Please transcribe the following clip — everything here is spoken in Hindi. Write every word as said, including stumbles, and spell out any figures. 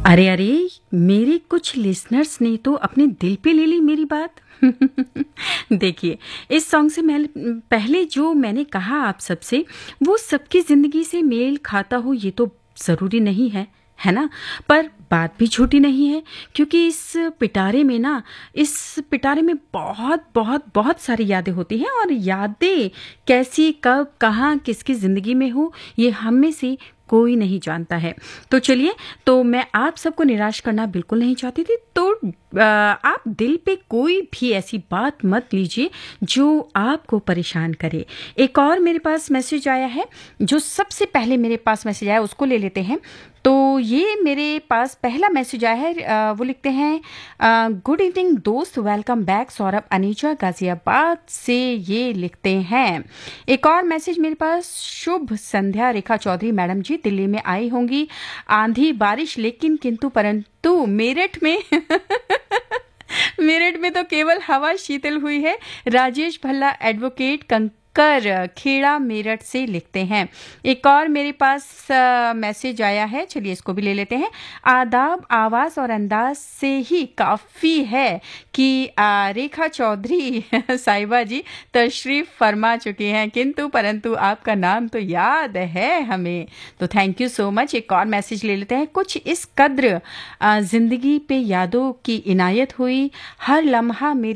अरे अरे, मेरे कुछ लिसनर्स ने तो अपने दिल पे ले ली मेरी बात। देखिए, इस सॉन्ग से मैं पहले जो मैंने कहा आप सबसे, वो सबकी ज़िंदगी से मेल खाता हो ये तो ज़रूरी नहीं है, है ना? पर बात भी झूठी नहीं है, क्योंकि इस पिटारे में ना इस पिटारे में बहुत, बहुत, बहुत सारी यादें होती हैं और यादें कैसी, कब, कहाँ, किसकी ज़िंदगी में हो, ये हम में से कोई नहीं जानता है। तो चलिए, तो मैं आप सबको निराश करना बिल्कुल नहीं चाहती थी, तो अ, आप दिल पे कोई भी ऐसी बात मत लीजिए जो आपको परेशान करे। एक और मेरे पास मैसेज आया है, जो सबसे पहले मेरे पास मैसेज आया उसको ले लेते हैं। तो ये मेरे पास पहला मैसेज आया है, अ, वो लिखते हैं, अ, गुड इवनिंग दोस्त, वेलकम बैक सौरभ अनीजा गाजियाबाद से ये लिखते हैं। एक और मैसेज मेरे पास, शुभ संध्या रेखा चौधरी मैडम जी, दिल्ली में आई होंगी आंधी बारिश, लेकिन किंतु परंतु मेरठ में मेरठ में तो केवल हवा शीतल हुई है। राजेश भल्ला एडवोकेट कंकर खेड़ा मेरठ से लिखते हैं। एक और मेरे पास अ, मैसेज आया है, चलिए इसको भी ले लेते हैं। आदाब, आवाज और अंदाज से ही काफी है कि अ, रेखा चौधरी साहिबा जी तशरीफ फरमा चुकी हैं, किंतु परंतु आपका नाम तो याद है हमें। तो थैंक यू सो मच। एक और मैसेज ले लेते हैं। कुछ इस कद्र अ, जिंदगी पे यादों की इनायत हुई, हर लम्हा मेरी